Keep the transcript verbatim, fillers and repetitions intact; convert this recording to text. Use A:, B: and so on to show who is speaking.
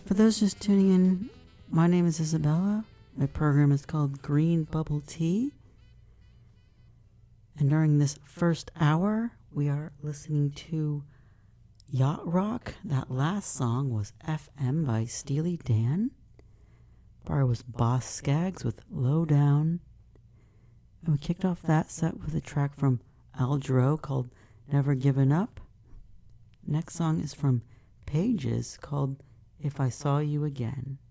A: For those just tuning in, my name is Isabella. My program is called Green Bubble Tea. And during this first hour, we are listening to Yacht Rock. That last song was F M by Steely Dan. Prior was Boss Skaggs with Low Down. And we kicked off that set with a track from Al Jarreau called Never Given Up. Next song is from Pages called If I Saw You Again.